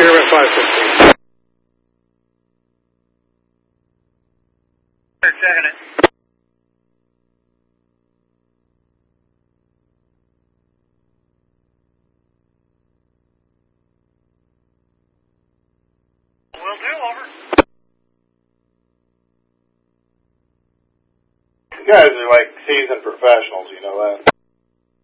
here at 515. They're checking it. Will do, over. You guys are like seasoned professionals, you know that?